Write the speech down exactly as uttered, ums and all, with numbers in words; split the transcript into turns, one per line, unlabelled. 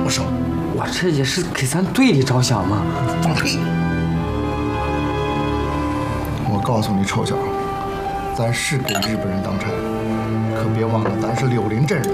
么少。
我这也是给咱队里着想嘛。
放屁！我告诉你，臭小子，咱是给日本人当差，可别忘了咱是柳林镇人。